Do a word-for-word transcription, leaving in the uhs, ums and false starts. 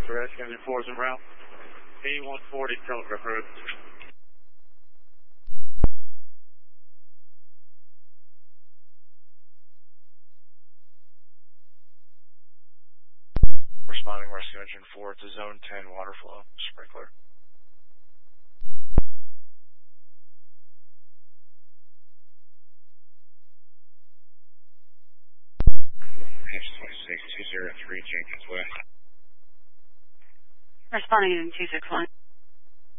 Rescue Engine four is en route. B one forty Telegraph Road. Responding Rescue Engine four to Zone ten water flow sprinkler. H twenty-six two zero three Jenkins West. Responding in two six one.